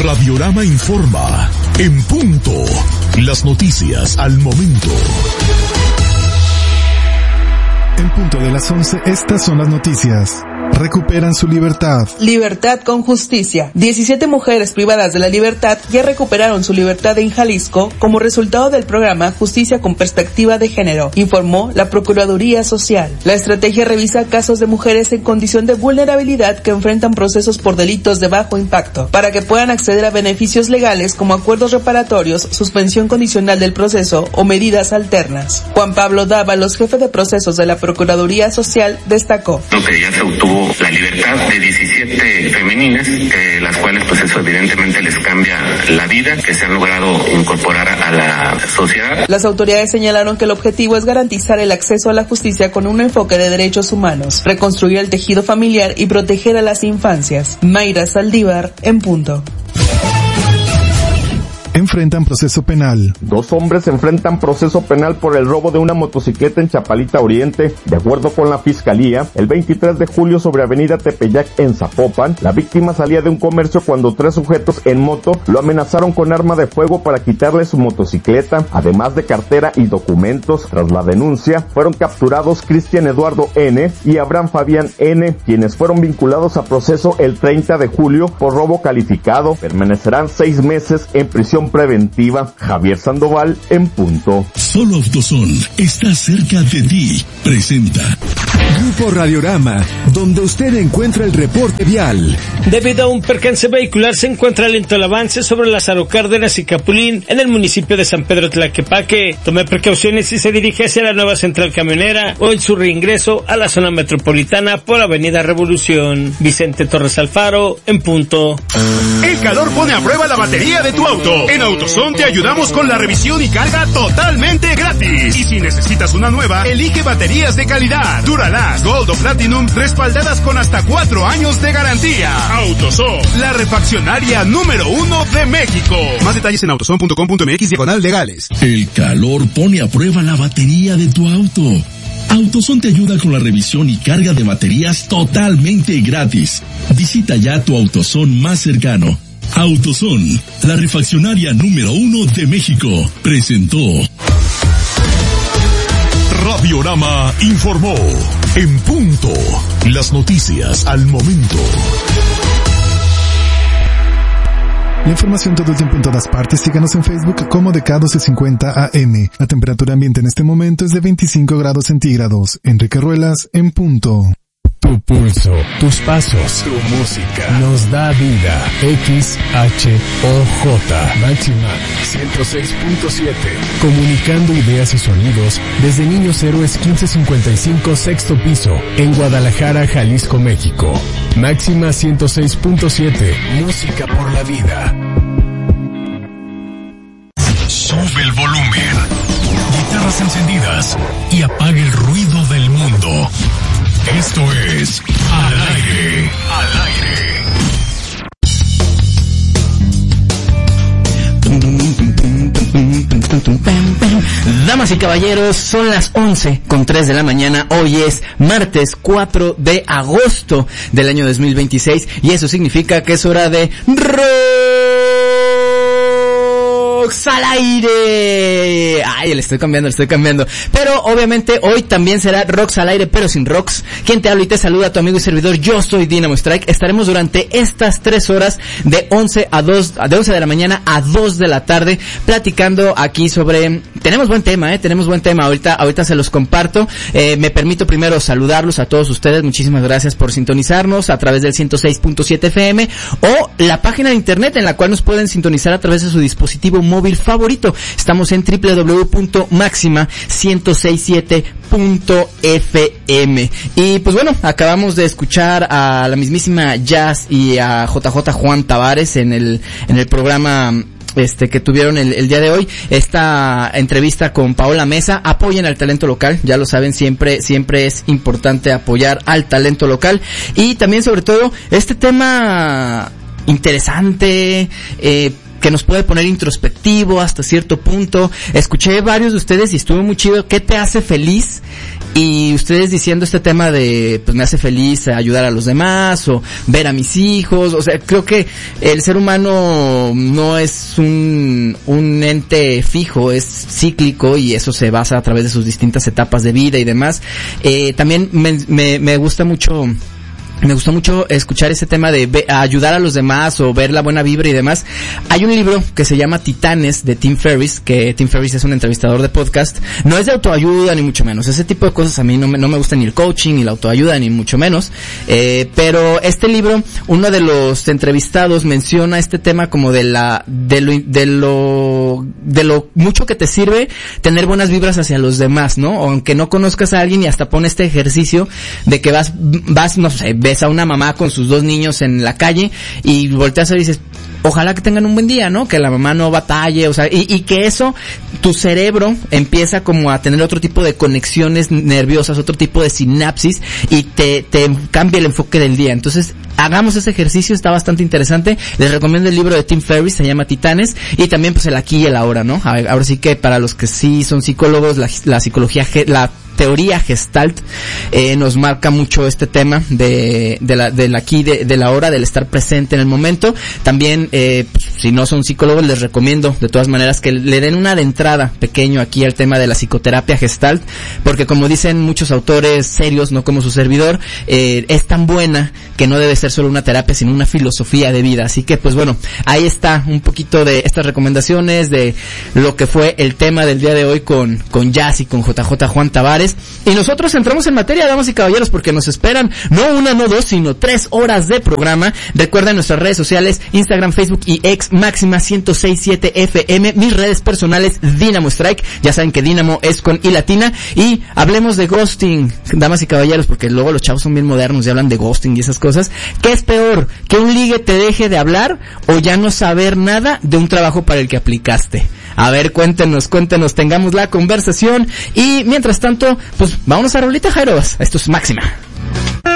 Radiorama informa. En punto. Las noticias al momento. En punto de las 11, estas son las noticias. Recuperan su libertad. Libertad con justicia. 17 mujeres privadas de la libertad ya recuperaron su libertad en Jalisco como resultado del programa Justicia con Perspectiva de Género, informó la Procuraduría Social. La estrategia revisa casos de mujeres en condición de vulnerabilidad que enfrentan procesos por delitos de bajo impacto, para que puedan acceder a beneficios legales como acuerdos reparatorios, suspensión condicional del proceso o medidas alternas. Juan Pablo Dávalos, jefe de procesos de la Procuraduría Social, destacó. Lo que ya se obtuvo la libertad de 17 femeninas, las cuales pues eso evidentemente les cambia la vida, que se han logrado incorporar a la sociedad. Las autoridades señalaron que el objetivo es garantizar el acceso a la justicia con un enfoque de derechos humanos, reconstruir el tejido familiar y proteger a las infancias. Mayra Saldívar, en punto. Enfrentan proceso penal. 2 hombres enfrentan proceso penal por el robo de una motocicleta en Chapalita Oriente. De acuerdo con la Fiscalía, el 23 de julio sobre Avenida Tepeyac en Zapopan, la víctima salía de un comercio cuando 3 sujetos en moto lo amenazaron con arma de fuego para quitarle su motocicleta, además de cartera y documentos. Tras la denuncia, fueron capturados Cristian Eduardo N. y Abraham Fabián N., quienes fueron vinculados a proceso el 30 de julio por robo calificado. Permanecerán 6 meses en prisión preventiva. Javier Sandoval, en punto. Solo AutoZone está cerca de ti. Presenta Grupo Radiorama, donde usted encuentra el reporte vial. Debido a un percance vehicular, se encuentra lento el avance sobre Lázaro Cárdenas y Capulín en el municipio de San Pedro Tlaquepaque. Tome precauciones y se dirige hacia la nueva central camionera o en su reingreso a la zona metropolitana por Avenida Revolución. Vicente Torres Alfaro, en punto. El calor pone a prueba la batería de tu auto. En AutoZone te ayudamos con la revisión y carga totalmente gratis. Y si necesitas una nueva, elige baterías de calidad, Duralast, Gold o Platinum, respaldadas con hasta 4 años de garantía. AutoZone, la refaccionaria número 1 de México. Más detalles en autozone.com.mx/legales. El calor pone a prueba la batería de tu auto. AutoZone te ayuda con la revisión y carga de baterías totalmente gratis. Visita ya tu AutoZone más cercano. AutoZone, la refaccionaria número 1 de México, presentó. Radiorama informó. En punto. Las noticias al momento. La información todo el tiempo en todas partes. Síganos en Facebook como DK1250 AM. La temperatura ambiente en este momento es de 25 grados centígrados. Enrique Ruelas, en punto. Tu pulso, tus pasos, tu música, nos da vida. XHOJ, Máxima 106.7. Comunicando ideas y sonidos desde Niños Héroes 1555, sexto piso, en Guadalajara, Jalisco, México. Máxima 106.7. Música por la vida. Sube el volumen. Guitarras encendidas y apague el ruido del mundo. Esto es Al Aire. Al Aire. Damas y caballeros, son las 11:03 de la mañana. Hoy es martes 4 de agosto del año 2026 y eso significa que es hora de Rocks al Aire. Ay, le estoy cambiando. Pero obviamente hoy también será Rocks al Aire, pero sin rocks. Quien te habla y te saluda, tu amigo y servidor, yo soy Dynamo Strike. Estaremos durante estas 3 horas de 11 de la mañana a 2 de la tarde platicando aquí sobre... Tenemos buen tema. Ahorita se los comparto. Me permito primero saludarlos a todos ustedes. Muchísimas gracias por sintonizarnos a través del 106.7 FM o la página de internet en la cual nos pueden sintonizar a través de su dispositivo móvil favorito. Estamos en www.maxima1067.fm. Y pues bueno, acabamos de escuchar a la mismísima Jazz y a JJ Juan Tavares en el programa que tuvieron el día de hoy, esta entrevista con Paola Mesa. Apoyen al talento local, ya lo saben, siempre es importante apoyar al talento local. Y también, sobre todo, este tema interesante, que nos puede poner introspectivo hasta cierto punto. Escuché varios de ustedes y estuvo muy chido. ¿Qué te hace feliz? y ustedes diciendo este tema de, pues me hace feliz ayudar a los demás, o ver a mis hijos, o sea, creo que el ser humano no es un ente fijo, es cíclico, y eso se basa a través de sus distintas etapas de vida y demás. También me gusta mucho escuchar ese tema de ayudar a los demás o ver la buena vibra y demás. Hay un libro que se llama Titanes, de Tim Ferriss, que Tim Ferriss es un entrevistador de podcast. No es de autoayuda ni mucho menos. Ese tipo de cosas a mí no me gusta, ni el coaching, ni la autoayuda, ni mucho menos. Pero este libro, uno de los entrevistados menciona este tema como de lo mucho que te sirve tener buenas vibras hacia los demás, ¿no? Aunque no conozcas a alguien, y hasta pone este ejercicio de que vas, no sé, ves a una mamá con sus 2 niños en la calle y volteas y dices, ojalá que tengan un buen día, ¿no? Que la mamá no batalle, o sea, y que eso, tu cerebro empieza como a tener otro tipo de conexiones nerviosas, otro tipo de sinapsis, y te cambia el enfoque del día. Entonces, hagamos ese ejercicio, está bastante interesante. Les recomiendo el libro de Tim Ferriss, se llama Titanes, y también pues el aquí y el ahora, ¿no? Ahora sí que para los que sí son psicólogos, la psicología, la teoría Gestalt nos marca mucho este tema del aquí, de la hora, del estar presente en el momento. También si no son psicólogos, les recomiendo de todas maneras que le den una adentrada pequeño aquí al tema de la psicoterapia Gestalt, porque como dicen muchos autores serios, no como su servidor, es tan buena que no debe ser solo una terapia, sino una filosofía de vida. Así que pues bueno, ahí está un poquito de estas recomendaciones de lo que fue el tema del día de hoy con Jazz y con JJ Juan Tavares. Y nosotros entramos en materia, damas y caballeros, porque nos esperan no 1, no 2, sino 3 horas de programa. Recuerden nuestras redes sociales, Instagram, Facebook y X, Máxima 106.7 FM, mis redes personales, Dynamo Strike, ya saben que Dynamo es con I latina, y hablemos de ghosting, damas y caballeros, porque luego los chavos son bien modernos y hablan de ghosting y esas cosas. ¿Qué es peor? ¿Que un ligue te deje de hablar o ya no saber nada de un trabajo para el que aplicaste? A ver, cuéntenos, tengamos la conversación, y mientras tanto, pues vámonos a rolita, Jairos. Esto es Máxima.